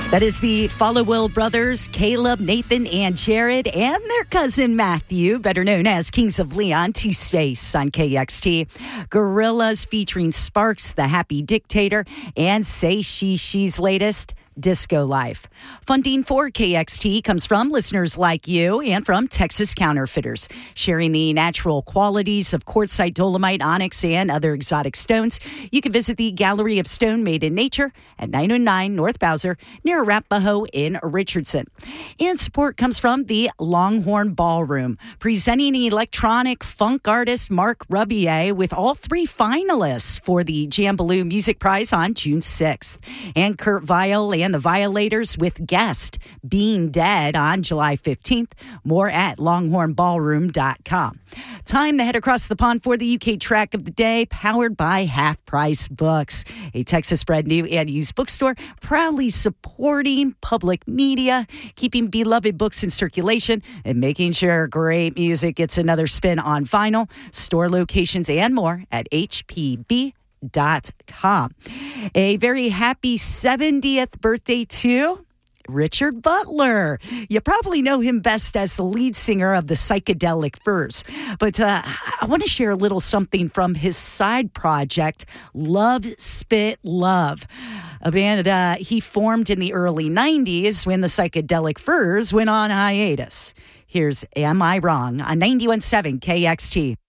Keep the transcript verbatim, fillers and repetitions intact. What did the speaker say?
That is the Followill brothers, Caleb, Nathan, and Jared, and their cousin Matthew, better known as Kings of Leon, to Space on K X T. Gorillaz featuring Sparks, the Happy Dictator, and Say She She's latest, Disco Life. Funding for K X T comes from listeners like you and from Texas Counterfeiters, sharing the natural qualities of quartzite, dolomite, onyx, and other exotic stones. You can visit the Gallery of Stone Made in Nature at nine oh nine North Bowser near Arapahoe in Richardson. And support comes from the Longhorn Ballroom, presenting electronic funk artist Mark Rubier with all three finalists for the Jambaloo Music Prize on June sixth. And Kurt Vile and the Violators with guest Being Dead on July fifteenth. More at longhorn ballroom dot com. Time to head across the pond for the U K track of the day, powered by Half Price Books, a Texas-bred new and used bookstore proudly supporting public media, keeping beloved books in circulation, and making sure great music gets another spin on vinyl. Store locations and more at H P B dot com. A very happy seventieth birthday to Richard Butler. You probably know him best as the lead singer of the Psychedelic Furs, but uh, I want to share a little something from his side project, Love Spit Love, a band uh, he formed in the early nineties when the Psychedelic Furs went on hiatus. Here's Am I Wrong on ninety-one point seven K X T.